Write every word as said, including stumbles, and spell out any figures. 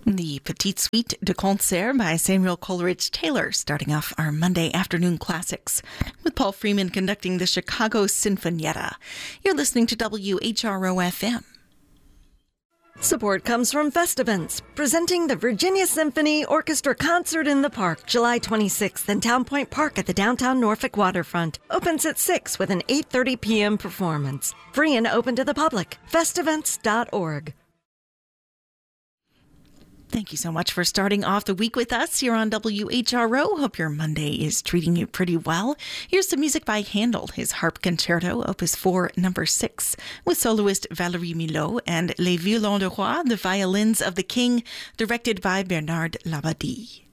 The Petite Suite de Concert by Samuel Coleridge Taylor, starting off our Monday afternoon classics, with Paul Freeman conducting the Chicago Sinfonietta. You're listening to W H R O F M. Support comes from Festivants, presenting the Virginia Symphony Orchestra Concert in the Park, July twenty-sixth in Town Point Park at the downtown Norfolk waterfront. Opens at six with an eight thirty p.m. performance. Free and open to the public. Festivants dot org. Thank you so much for starting off the week with us here on W H R O. Hope your Monday is treating you pretty well. Here's some music by Handel, his Harp Concerto, Opus four, number six, with soloist Valérie Milhaud, and Les Violons de Roi, the Violins of the King, directed by Bernard Labadie.